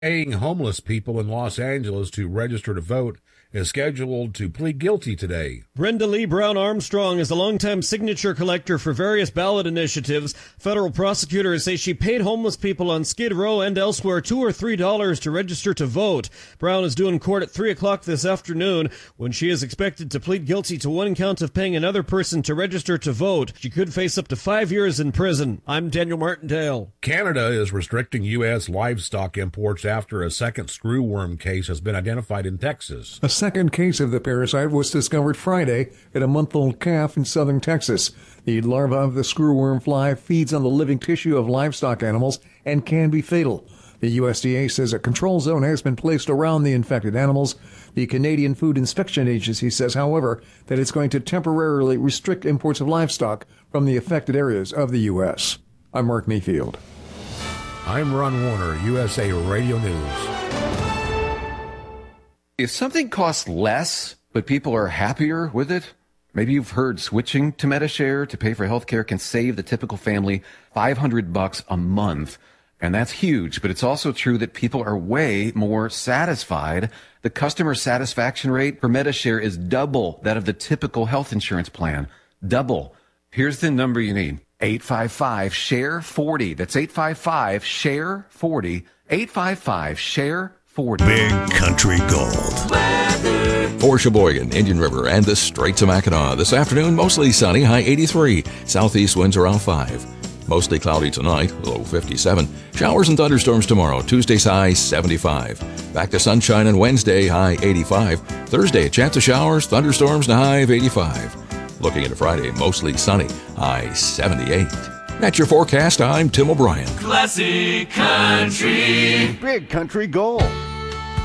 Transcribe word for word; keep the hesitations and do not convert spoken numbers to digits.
Paying homeless people in Los Angeles to register to vote is scheduled to plead guilty today. Brenda Lee Brown Armstrong is a longtime signature collector for various ballot initiatives. Federal prosecutors say she paid homeless people on Skid Row and elsewhere two or three dollars to register to vote. Brown is due in court at three o'clock this afternoon when she is expected to plead guilty to one count of paying another person to register to vote. She could face up to five years in prison. I'm Daniel Martindale. Canada is restricting U S livestock imports after a second screwworm case has been identified in Texas. A second case of the parasite was discovered Friday at a month-old calf in southern Texas. The larva of the screwworm fly feeds on the living tissue of livestock animals and can be fatal. The U S D A says a control zone has been placed around the infected animals. The Canadian Food Inspection Agency says, however, that it's going to temporarily restrict imports of livestock from the affected areas of the U S. I'm Mark Mayfield. I'm Ron Warner, U S A Radio News. If something costs less, but people are happier with it, maybe you've heard switching to Medi-Share to pay for healthcare can save the typical family five hundred bucks a month. And that's huge, but it's also true that people are way more satisfied. The customer satisfaction rate for Medi-Share is double that of the typical health insurance plan. Double. Here's the number you need. eight five five, share forty. That's eight five five, share forty. eight five five, share forty. Big Country Gold. For Sheboygan, Indian River, and the Straits of Mackinac. This afternoon, mostly sunny, high eighty-three. Southeast winds around five. Mostly cloudy tonight, low fifty-seven. Showers and thunderstorms tomorrow. Tuesday's high seventy-five. Back to sunshine on Wednesday, high eighty-five. Thursday, a chance of showers, thunderstorms, and a high of eighty-five. Looking into Friday, mostly sunny, high seventy-eight. That's your forecast. I'm Tim O'Brien. Classic Country. Big Country Gold.